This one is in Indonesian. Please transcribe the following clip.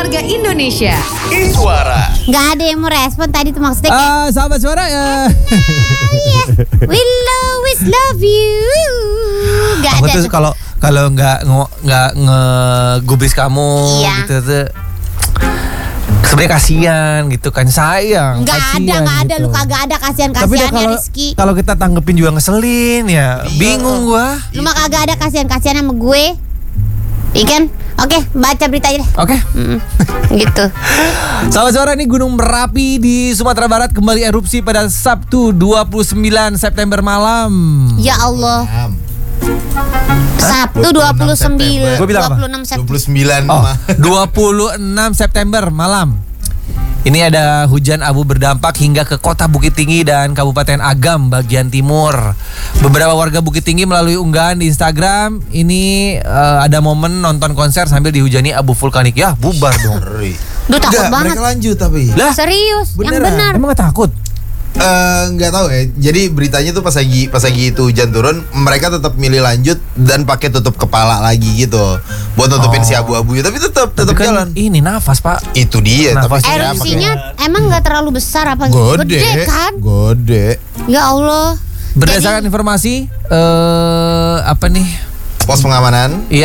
keluarga Indonesia. Iswara. Nggak ada yang mau respon tadi tuh maksudnya kayak Sahabat suara ya. we'll always love you. Nggak Aku ada tuh tuh. kalau nggak ngegubris kamu Iya. gitu tuh. Sebenarnya kasihan gitu kan, sayang. Nggak ada gitu. lu kagak ada Tapi kasihan-kasihannya kalau Rizky. kalau kita tanggepin juga ngeselin ya. Bingung gua. Lu mah kagak ada kasihan-kasihan sama gue. Ikan. Oke, baca berita aja deh. Oke. Gitu. Sahabat suara, ini Gunung Merapi di Sumatera Barat kembali erupsi pada Sabtu 29 September malam. Ya Allah. Sabtu 29 Gua bilang apa? 26 September. 29 Oh, mah. 26 September malam. Ini ada hujan abu berdampak hingga ke kota Bukit Tinggi dan Kabupaten Agam bagian timur. Beberapa warga Bukit Tinggi melalui unggahan di Instagram ini ada momen nonton konser sambil dihujani abu vulkanik. Ya, bubar dong. Ngeri. Duh, takut Enggak, banget. mereka lanjut tapi. Lah, Serius, yang benar. emang gak takut? Nggak tahu ya. Jadi beritanya tuh pas lagi itu hujan turun, mereka tetap milih lanjut dan pakai tutup kepala lagi gitu, buat nutupin si abu-abu. Tapi tetap Tapi kan jalan. ini nafas, Pak. Itu dia. Nafas Tapi Erupsinya emang nggak terlalu besar apa? gede kan? Gede. Ya Allah. Berdasarkan informasi apa nih? Pos pengamanan. Iya.